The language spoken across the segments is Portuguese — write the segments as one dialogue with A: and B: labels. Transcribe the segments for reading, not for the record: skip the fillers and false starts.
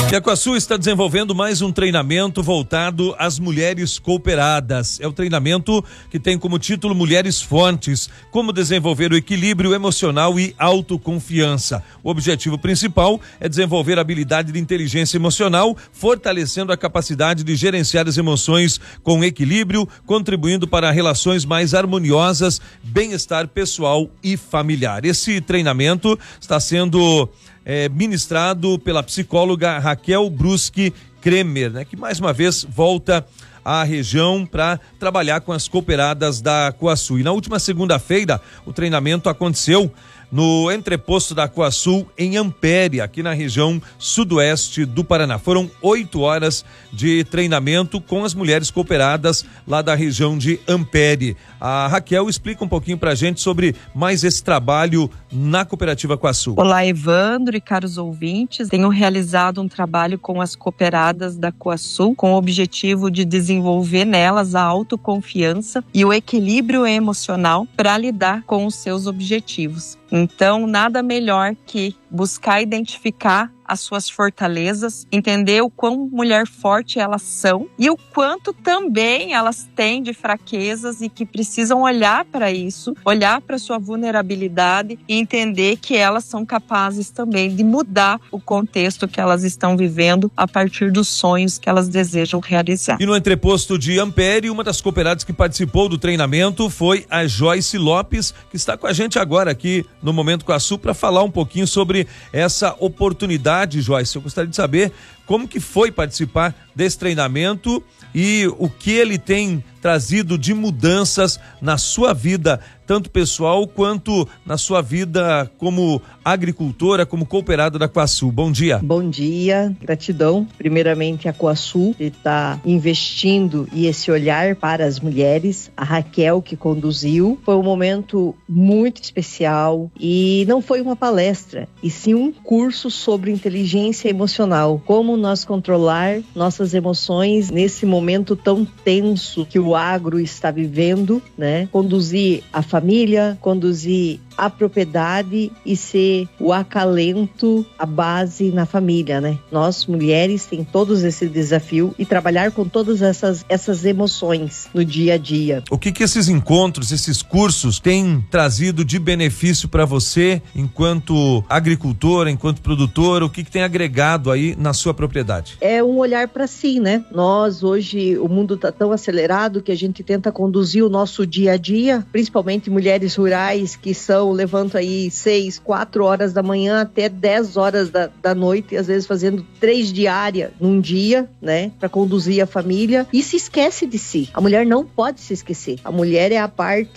A: E a Coasul está desenvolvendo mais um treinamento voltado às mulheres cooperadas. É o treinamento que tem como título Mulheres Fortes, como desenvolver o equilíbrio emocional e autoconfiança. O objetivo principal é desenvolver a habilidade de inteligência emocional, fortalecendo a capacidade de gerenciar as emoções com equilíbrio, contribuindo para relações mais harmoniosas, bem-estar pessoal e familiar. Esse treinamento está sendo ministrado pela psicóloga Raquel Bruschi Kremer, né, que mais uma vez volta à região para trabalhar com as cooperadas da Coasul. E na última segunda-feira, o treinamento aconteceu no entreposto da Coasul em Ampere, aqui na região sudoeste do Paraná. Foram 8 horas de treinamento com as mulheres cooperadas lá da região de Ampere. A Raquel explica um pouquinho pra gente sobre mais esse trabalho na cooperativa Coasul.
B: Olá, Evandro e caros ouvintes. Tenho realizado um trabalho com as cooperadas da Coasul com o objetivo de desenvolver nelas a autoconfiança e o equilíbrio emocional para lidar com os seus objetivos. Então, nada melhor que buscar identificar as suas fortalezas, entender o quão mulher forte elas são e o quanto também elas têm de fraquezas e que precisam olhar para isso, olhar para sua vulnerabilidade e entender que elas são capazes também de mudar o contexto que elas estão vivendo a partir dos sonhos que elas desejam realizar.
A: E no entreposto de Ampere, uma das cooperadas que participou do treinamento foi a Joyce Lopes, que está com a gente agora aqui no Momento Coasul para falar um pouquinho sobre essa oportunidade. Joyce, eu gostaria de saber como que foi participar desse treinamento e o que ele tem trazido de mudanças na sua vida, tanto pessoal quanto na sua vida como agricultora, como cooperada da Coasul. Bom dia.
C: Bom dia, gratidão. Primeiramente a Coasul, que está investindo e esse olhar para as mulheres, a Raquel que conduziu. Foi um momento muito especial e não foi uma palestra, e sim um curso sobre inteligência emocional. Como nós controlar nossas emoções nesse momento tão tenso que o agro está vivendo, né? Conduzir a família, conduzir a propriedade e ser o acalento, a base na família, né? Nós, mulheres, tem todos esse desafio e trabalhar com todas essas emoções no dia a dia.
A: O que esses encontros, esses cursos têm trazido de benefício para você enquanto agricultora, enquanto produtora? O que tem agregado aí na sua propriedade?
C: É um olhar para si, né? Nós, hoje, o mundo está tão acelerado que a gente tenta conduzir o nosso dia a dia, principalmente mulheres rurais que levantam aí 6, 4 horas da manhã até 10 horas da noite, às vezes fazendo 3 diárias num dia, né, para conduzir a família, e se esquece de si. A mulher não pode se esquecer. A mulher é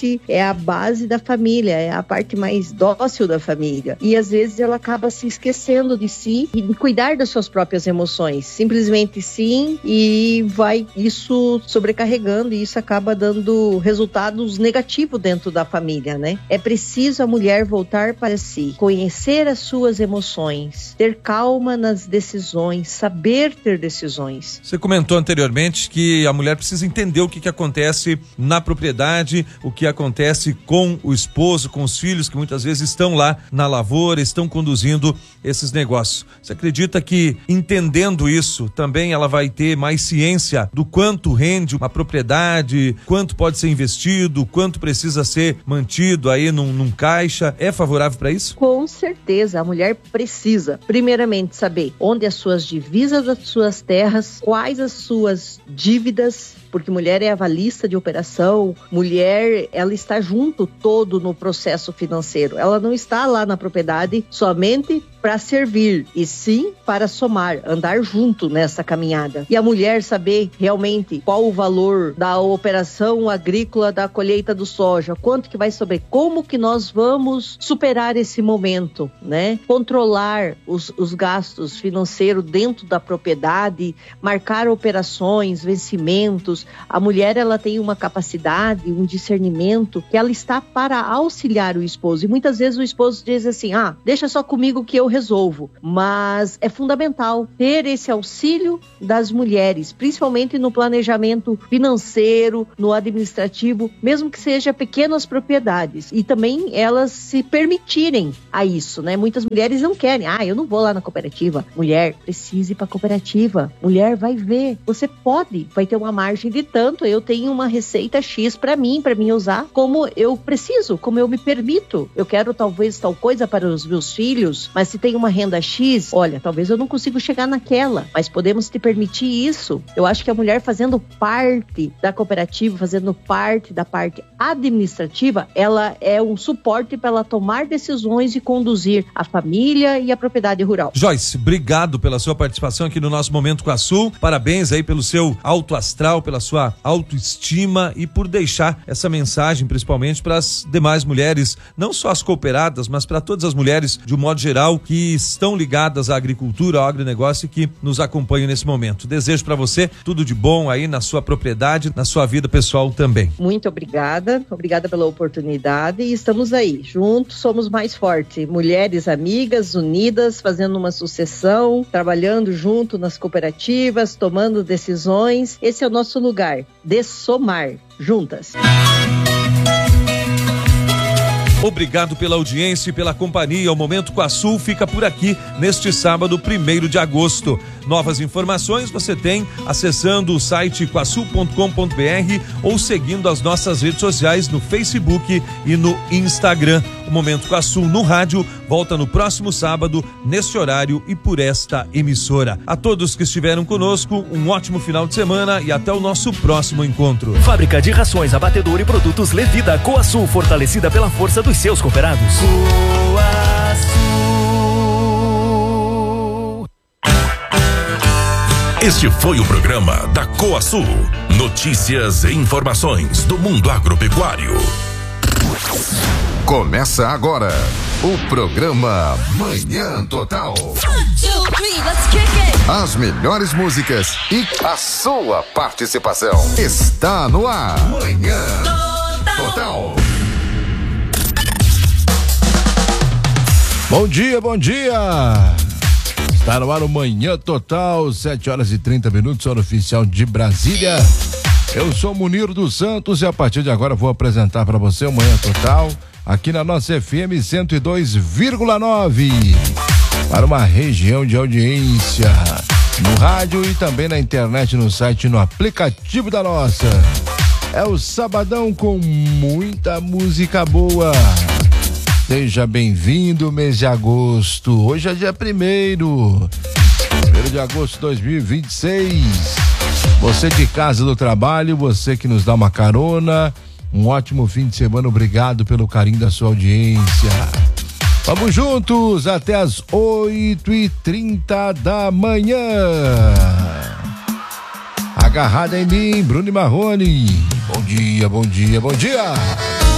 C: a base da família, é a parte mais dócil da família, e às vezes ela acaba se esquecendo de si e de cuidar das suas próprias emoções, simplesmente sim, e vai isso sobrecarregando, e isso acaba dando resultados negativos dentro da família, né? É preciso a mulher voltar para si, conhecer as suas emoções, ter calma nas decisões, saber ter decisões.
A: Você comentou anteriormente que a mulher precisa entender o que acontece na propriedade, o que acontece com o esposo, com os filhos que muitas vezes estão lá na lavoura, estão conduzindo esses negócios. Você acredita que entendendo isso, também ela vai ter mais ciência do quanto rende uma propriedade, quanto pode ser investido, quanto precisa ser mantido aí num caixa? É favorável para isso?
C: Com certeza, a mulher precisa, primeiramente, saber onde as suas divisas das suas terras, quais as suas dívidas, porque mulher é avalista de operação, mulher, ela está junto todo no processo financeiro. Ela não está lá na propriedade somente para servir, e sim para somar, andar junto nessa caminhada. E a mulher saber realmente qual o valor da operação agrícola da colheita do soja, quanto que vai sobrar, como que nós vamos superar esse momento, né? Controlar os gastos financeiros dentro da propriedade, marcar operações, vencimentos. A mulher, ela tem uma capacidade, um discernimento, que ela está para auxiliar o esposo. E muitas vezes o esposo diz assim, deixa só comigo que eu resolvo, mas é fundamental ter esse auxílio das mulheres, principalmente no planejamento financeiro, no administrativo, mesmo que seja pequenas propriedades, e também elas se permitirem a isso, né? Muitas mulheres não querem, eu não vou lá na cooperativa. Mulher, precisa ir para a cooperativa. Mulher, vai ver, você pode, vai ter uma margem de tanto, eu tenho uma receita X para mim usar como eu preciso, como eu me permito. Eu quero talvez tal coisa para os meus filhos, mas se tem uma renda X, olha, talvez eu não consigo chegar naquela, mas podemos te permitir isso. Eu acho que a mulher fazendo parte da cooperativa, fazendo parte da parte administrativa, ela é um suporte para ela tomar decisões e conduzir a família e a propriedade rural.
A: Joyce, obrigado pela sua participação aqui no nosso Momento com a Sul. Parabéns aí pelo seu alto astral, pela sua autoestima e por deixar essa mensagem principalmente para as demais mulheres, não só as cooperadas, mas para todas as mulheres de um modo geral que estão ligadas à agricultura, ao agronegócio e que nos acompanham nesse momento. Desejo para você tudo de bom aí na sua propriedade, na sua vida pessoal também.
C: Muito obrigada pela oportunidade e estamos aí, juntos somos mais fortes, mulheres amigas, unidas, fazendo uma sucessão, trabalhando junto nas cooperativas, tomando decisões. Esse é o nosso lugar, de somar, juntas.
A: Obrigado pela audiência e pela companhia. O Momento com a Sul fica por aqui neste sábado, 1º de agosto. Novas informações você tem acessando o site coasul.com.br ou seguindo as nossas redes sociais no Facebook e no Instagram. O Momento com a Sul no rádio volta no próximo sábado, neste horário e por esta emissora. A todos que estiveram conosco, um ótimo final de semana e até o nosso próximo encontro.
D: Fábrica de rações, abatedor e produtos Levida, Coasul, fortalecida pela força dos seus cooperados. Coasul.
E: Este foi o programa da Coasul. Notícias e informações do mundo agropecuário.
F: Começa agora o programa Manhã Total. As melhores músicas e a sua participação. Está no ar. Manhã Total.
G: Bom dia, bom dia. Está no ar o Manhã Total, 7h30, hora oficial de Brasília. Eu sou Munir dos Santos e a partir de agora vou apresentar para você o Manhã Total aqui na nossa FM 102,9 para uma região de audiência no rádio e também na internet, no site e no aplicativo da nossa. É o sabadão com muita música boa. Seja bem-vindo, mês de agosto. Hoje é dia 1º de agosto de 2026. Você de casa, do trabalho, você que nos dá uma carona, um ótimo fim de semana, obrigado pelo carinho da sua audiência. Vamos juntos até as 8h30 da manhã. Agarrada em mim, Bruno e Marrone. Bom dia, bom dia, bom dia.